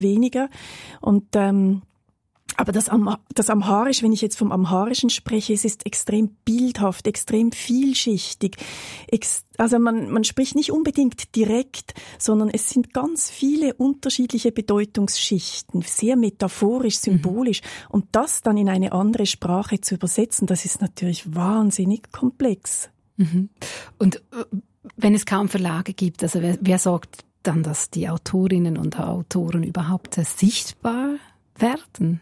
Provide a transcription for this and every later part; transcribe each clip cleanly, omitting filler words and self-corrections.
weniger. Und aber das Amharisch, wenn ich jetzt vom Amharischen spreche, es ist extrem bildhaft, extrem vielschichtig. Also man spricht nicht unbedingt direkt, sondern es sind ganz viele unterschiedliche Bedeutungsschichten, sehr metaphorisch, symbolisch. Und das dann in eine andere Sprache zu übersetzen, das ist natürlich wahnsinnig komplex. Mhm. Und wenn es kaum Verlage gibt, also wer sorgt dann, dass die Autorinnen und Autoren überhaupt sichtbar werden?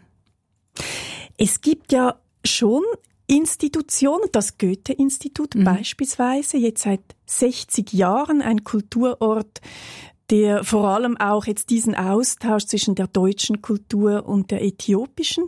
Es gibt ja schon Institutionen, das Goethe-Institut beispielsweise, jetzt seit 60 Jahren ein Kulturort, der vor allem auch jetzt diesen Austausch zwischen der deutschen Kultur und der äthiopischen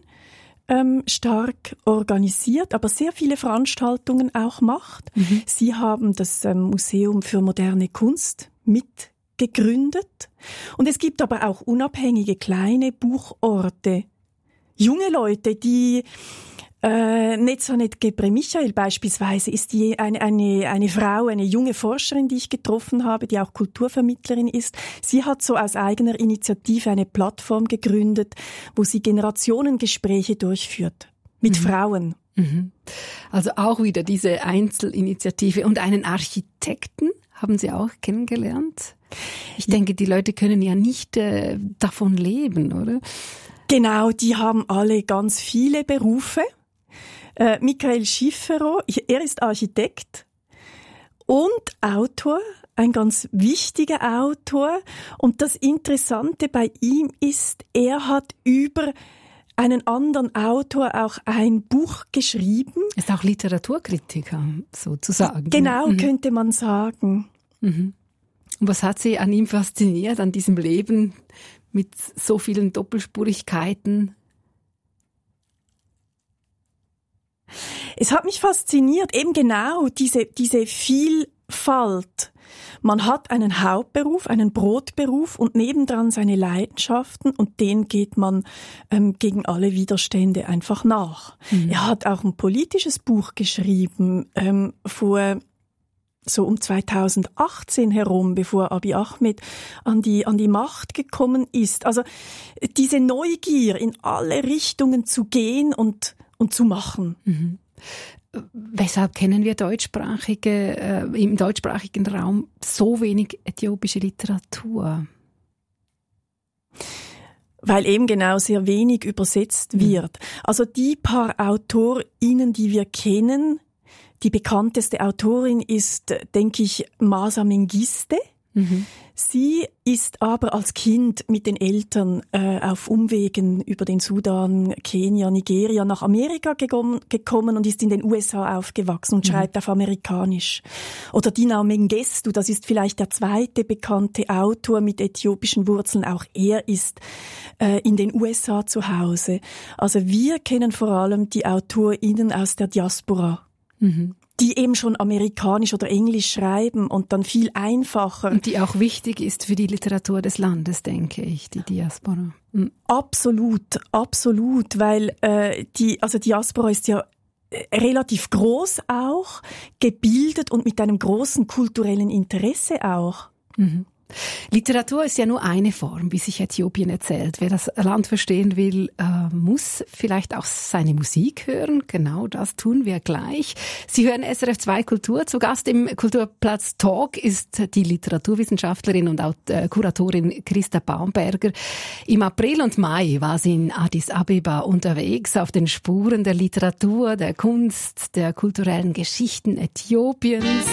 stark organisiert, aber sehr viele Veranstaltungen auch macht. Mhm. Sie haben das Museum für moderne Kunst mitgegründet. Und es gibt aber auch unabhängige kleine Buchorte, junge Leute, die Netzanet Gebre-Michael beispielsweise ist eine Frau, eine junge Forscherin, die ich getroffen habe, die auch Kulturvermittlerin ist. Sie hat so aus eigener Initiative eine Plattform gegründet, wo sie Generationengespräche durchführt mit Frauen. Mhm. Also auch wieder diese Einzelinitiative. Und einen Architekten haben Sie auch kennengelernt? Ich denke, die Leute können ja nicht davon leben, oder? Genau, die haben alle ganz viele Berufe. Michael Schifferow, er ist Architekt und Autor, ein ganz wichtiger Autor. Und das Interessante bei ihm ist, er hat über einen anderen Autor auch ein Buch geschrieben. Ist auch Literaturkritiker, sozusagen. Genau, könnte man sagen. Mhm. Und was hat Sie an ihm fasziniert, an diesem Leben mit so vielen Doppelspurigkeiten? Es hat mich fasziniert, eben genau diese Vielfalt. Man hat einen Hauptberuf, einen Brotberuf und nebendran seine Leidenschaften und denen geht man gegen alle Widerstände einfach nach. Mhm. Er hat auch ein politisches Buch geschrieben, vor so um 2018 herum, bevor Abiy Ahmed an die Macht gekommen ist. Also diese Neugier, in alle Richtungen zu gehen und zu machen. Mhm. Weshalb kennen wir im deutschsprachigen Raum so wenig äthiopische Literatur? Weil eben genau sehr wenig übersetzt wird. Also die paar AutorInnen, die wir kennen, die bekannteste Autorin ist, denke ich, Masa Mengiste. Mhm. Sie ist aber als Kind mit den Eltern auf Umwegen über den Sudan, Kenia, Nigeria nach Amerika gekommen und ist in den USA aufgewachsen und schreibt auf Amerikanisch. Oder Dina Mengistu, das ist vielleicht der zweite bekannte Autor mit äthiopischen Wurzeln. Auch er ist in den USA zu Hause. Also wir kennen vor allem die AutorInnen aus der Diaspora. Mhm. Die eben schon amerikanisch oder englisch schreiben und dann viel einfacher. Und die auch wichtig ist für die Literatur des Landes, denke ich, die Diaspora. Mhm. Absolut, weil die Diaspora ist ja relativ groß auch, gebildet und mit einem großen kulturellen Interesse auch. Mhm. Literatur ist ja nur eine Form, wie sich Äthiopien erzählt. Wer das Land verstehen will, muss vielleicht auch seine Musik hören. Genau das tun wir gleich. Sie hören SRF 2 Kultur. Zu Gast im Kulturplatz Talk ist die Literaturwissenschaftlerin und auch Kuratorin Christa Baumberger. Im April und Mai war sie in Addis Abeba unterwegs auf den Spuren der Literatur, der Kunst, der kulturellen Geschichten Äthiopiens.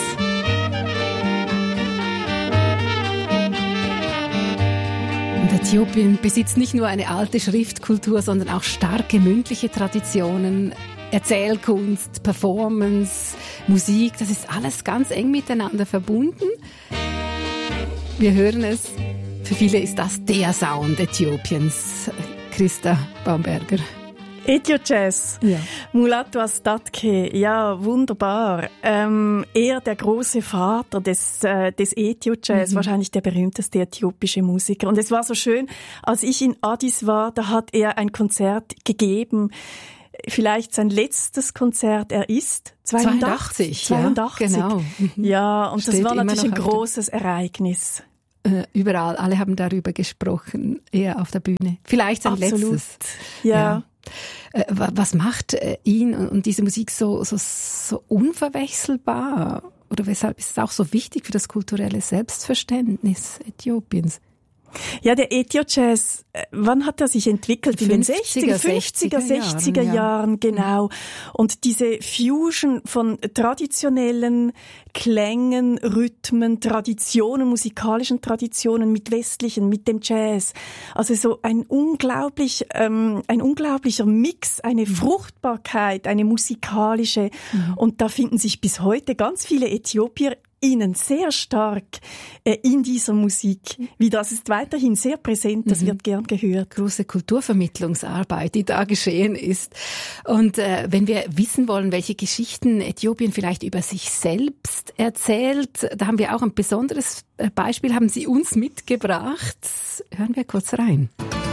Äthiopien besitzt nicht nur eine alte Schriftkultur, sondern auch starke mündliche Traditionen, Erzählkunst, Performance, Musik. Das ist alles ganz eng miteinander verbunden. Wir hören es. Für viele ist das der Sound Äthiopiens. Christa Baumberger. Ethio-Jazz, ja. Mulatu Astatke, ja, wunderbar. Er, der große Vater des Ethio-Jazz, wahrscheinlich der berühmteste äthiopische Musiker. Und es war so schön, als ich in Addis war, da hat er ein Konzert gegeben, vielleicht sein letztes Konzert, er ist 82. Ja, genau. Ja, und das war natürlich ein großes Ereignis. überall, alle haben darüber gesprochen, eher auf der Bühne. Vielleicht sein Absolut. letztes. Ja. Was macht ihn und diese Musik so unverwechselbar? Oder weshalb ist es auch so wichtig für das kulturelle Selbstverständnis Äthiopiens? Ja, der Ethio-Jazz, wann hat er sich entwickelt? In den 60er Jahren, genau. Und diese Fusion von traditionellen Klängen, Rhythmen, Traditionen, musikalischen Traditionen mit westlichen, mit dem Jazz. Also so ein unglaublicher Mix, eine Fruchtbarkeit, eine musikalische. Und da finden sich bis heute ganz viele Äthiopier ihnen sehr stark in dieser Musik. Wie das ist weiterhin sehr präsent, das wird gern gehört. Große Kulturvermittlungsarbeit, die da geschehen ist. Und wenn wir wissen wollen, welche Geschichten Äthiopien vielleicht über sich selbst erzählt, da haben wir auch ein besonderes Beispiel, haben Sie uns mitgebracht. Hören wir kurz rein.